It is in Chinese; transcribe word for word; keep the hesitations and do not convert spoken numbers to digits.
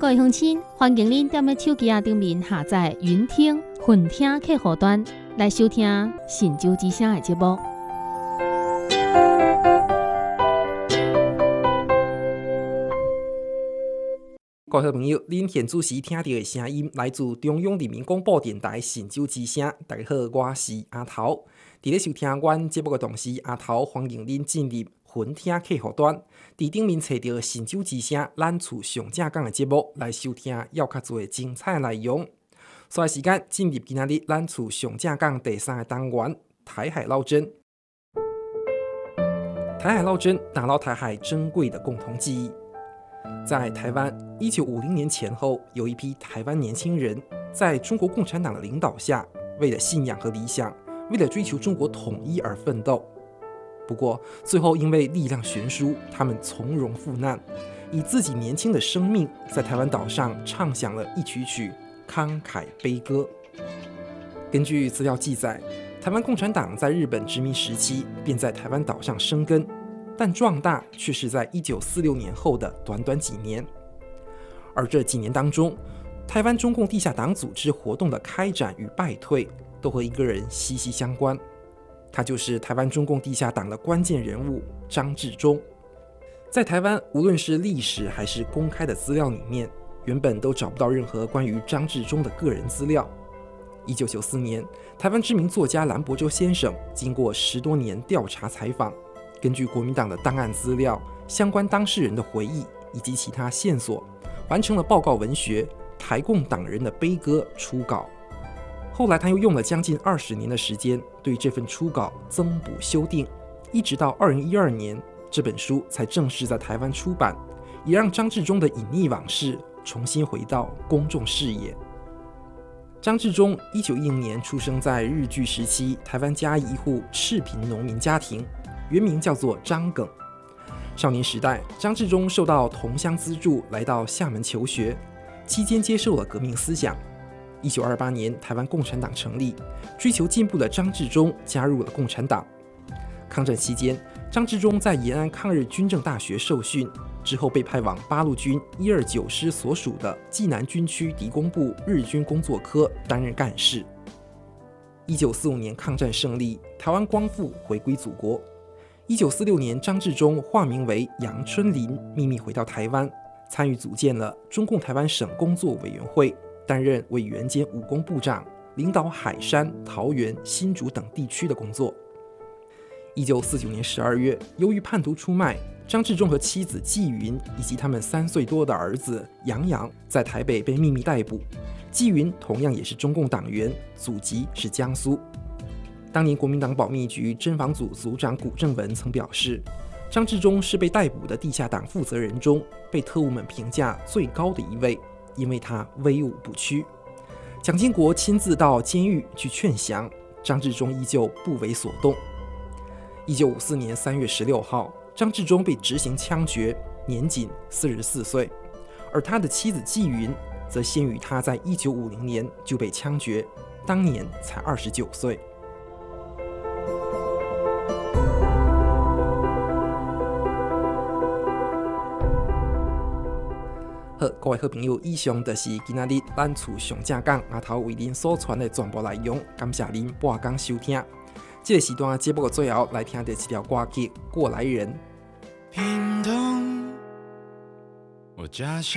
各位乡亲，欢迎您踮咧手机顶面下载云听、混听客户端来收听《神州之声》的节目。 各位朋友，恁现主时听到的声音来自中央人民广播电台神州之声。大家好，我是阿头。伫咧收听阮节目的同时，阿头欢迎恁进入云听客户端，伫顶面找到神州之声咱厝上正港的节目来收听，要较多精彩内容。所以时间进入今仔日咱厝上正港第三个单元台海捞针。台海捞针，打捞台海珍贵的共同记忆。在台湾，一九五零年前后，有一批台湾年轻人在中国共产党的领导下，为了信仰和理想，为了追求中国统一而奋斗。不过，最后因为力量悬殊，他们从容赴难，以自己年轻的生命，在台湾岛上唱响了一曲曲慷慨悲歌。根据资料记载，台湾共产党在日本殖民时期便在台湾岛上生根，但壮大却是在一九四六年后的短短几年。而这几年当中，台湾中共地下党组织活动的开展与败退，都和一个人息息相关。他就是台湾中共地下党的关键人物张治中。在台湾，无论是历史还是公开的资料里面，原本都找不到任何关于张治中的个人资料。一九九四年，台湾知名作家蓝伯洲先生经过十多年调查采访，根据国民党的档案资料、相关当事人的回忆以及其他线索，完成了报告文学《台共党人的悲歌》初稿。后来他又用了将近二十年的时间，对这份初稿增补修订，一直到二零一二年，这本书才正式在台湾出版，也让张治中的隐匿往事重新回到公众视野。张治中一九一零年出生在日据时期台湾嘉义一户赤贫农民家庭，原名叫做张耿。少年时代，张治中受到同乡资助，来到厦门求学，期间接受了革命思想。一九二八年，台湾共产党成立，追求进步的张治中加入了共产党。抗战期间，张治中在延安抗日军政大学受训，之后被派往八路军一二九师所属的济南军区敌工部日军工作科担任干事。一九四五年抗战胜利，台湾光复，回归祖国。一九四六年，张治中化名为杨春林，秘密回到台湾，参与组建了中共台湾省工作委员会，担任委员兼武工部长，领导海山、桃园、新竹等地区的工作。一九四九年十二月，由于叛徒出卖，张治中和妻子纪云以及他们三岁多的儿子杨洋在台北被秘密逮捕。纪云同样也是中共党员，祖籍是江苏。当年国民党保密局侦防组组长古正文曾表示，张治中是被逮捕的地下党负责人中被特务们评价最高的一位，因为他威武不屈。蒋经国亲自到监狱去劝降，张治中依旧不为所动。一九五四年三月十六号，张治中被执行枪决，年仅四十四岁，而他的妻子纪云则先于他在一九五零年就被枪决，当年才二十九岁。好，各位好朋友，以上就是今仔日咱厝上正港阿头为您所传的全部内容，感谢您半工收听。这个时段节目的最后，来听到一条歌曲《过来人》。 屏东，我家乡。